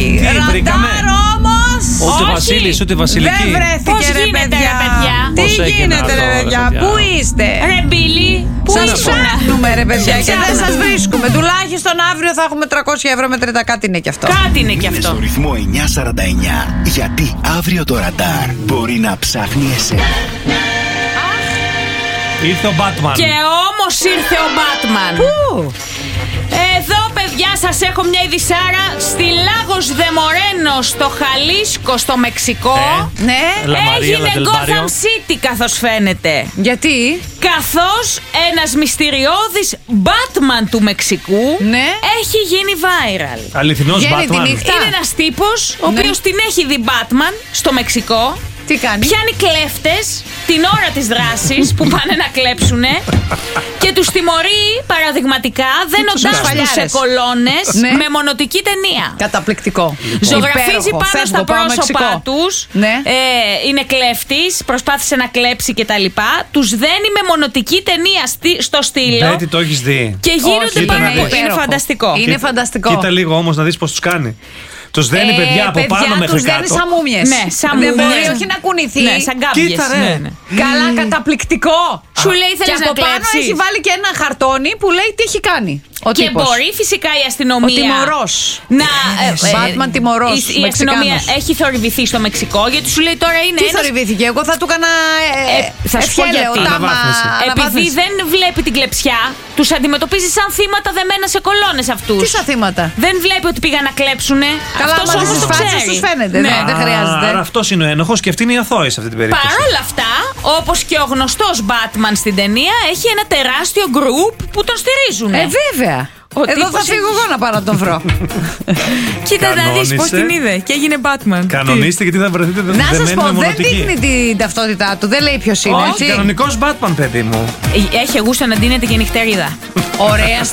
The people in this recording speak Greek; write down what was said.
βρήκαμε. Ραντάρ όμως. Ούτε Βασίλης, ούτε Βασιλική. Δεν βρέθηκε. Πώς γίνεται, ρε παιδιά? Τι Πώς έγινε γίνεται, αυτό, ρε ρε παιδιά? παιδιά? Πού είστε? Ρε Μπίλη, πού Σας ήσουν? ψάχνουμε, ρε παιδιά, και δεν ψάχνουμε. σας βρίσκουμε. Τουλάχιστον αύριο θα έχουμε 300 ευρώ μετρητά. Κάτι είναι κι αυτό. Κάτι είναι κι Είναι αυτό. στο ρυθμό 949. Γιατί αύριο το ραντάρ μπορεί να ψάχνει εσένα. Ήρθε ο Batman. Και όμως ήρθε ο Batman. Πού? Εδώ, παιδιά, σας έχω μια ειδισάρα. Στη Λάγος Δε Μορένο, στο Χαλίσκο, στο Μεξικό. Ναι. Έγινε Gotham City, καθώς φαίνεται. Γιατί? Καθώς ένας μυστηριώδης Batman του Μεξικού Ναι. έχει γίνει viral. Αληθινός Βγαίνει τη Batman. νύχτα. Είναι ένας τύπος ο Ναι. οποίος την έχει δει Batman στο Μεξικό. Τι κάνει? Πιάνει κλέφτες την ώρα της δράσης που πάνε να κλέψουνε και τους τιμωρεί παραδειγματικά δένοντάς τους σε φαλιάρες. κολόνες Ναι. με μονοτική ταινία. Καταπληκτικό. Ζωγραφίζει Υπέροχο. πάνω Φεύγω, στα πάω πρόσωπά Μεξικό. τους. Ναι. Είναι κλέφτης, προσπάθησε να κλέψει κτλ. Τους δένει με μονοτική ταινία στο στήλο Μπέτη, το έχεις δει. και γίνονται Όχι, πάνω. είναι Είναι υπέροχο. φανταστικό. Είναι φανταστικό. Κοίτα λίγο όμως να δεις πως τους κάνει. Τους δένει παιδιά από πάνω μέχρι τους δένει κάτω. σαν μούμιες. Ναι, σαν Δεν μούμιες. μπορεί όχι να κουνηθεί. Ναι, σαν γκάμπιες. Κοίτα, ρε. Ναι, ναι. Καλά, καταπληκτικό. Σου λέει Και θέλεις από να πάνω κλέψεις. έχει βάλει και ένα χαρτόνι που λέει τι έχει κάνει. Ο Και τύπος. μπορεί φυσικά η αστυνομία. Ο τιμωρός. Να. Batman τιμωρός, Η αστυνομία Μεξικάνος. έχει θορυβηθεί στο Μεξικό γιατί σου λέει τώρα είναι Τι ένας. θορυβήθηκε, εγώ θα του έκανα. Θα σου πω γιατί. Αναβάθμιση. Επειδή δεν βλέπει την κλεψιά, τους αντιμετωπίζει σαν θύματα δεμένα σε κολόνες αυτούς. Τι σαν θύματα. Δεν βλέπει ότι πήγαν να κλέψουνε. Καλά, Αυτός άμα όμως τις το φάτσες ξέρει. τους φαίνεται. Ναι. Δεν χρειάζεται. Άρα αυτός είναι ο ένοχος και αυτή είναι η αθώη σε αυτή την περίπτωση. Παρ' όλα αυτά, όπως και ο γνωστός Batman στην ταινία, έχει ένα τεράστιο group που τον στηρίζουν. Βέβαια. Ο Εδώ θα τύπος φύγω εγώ να πάω να τον βρω. Κοίτα να δεις Κανόνισε. πώς την είδε και έγινε Batman. Κανονίστε γιατί θα βρεθείτε Να σας δεμένοι πω, με δεν μονοτική. δείχνει την ταυτότητά του, δεν λέει ποιος είναι. Όχι, έτσι. κανονικός Batman, παιδί μου. Έχει γούστο να ντύνεται και νυχτερίδα. Ωραία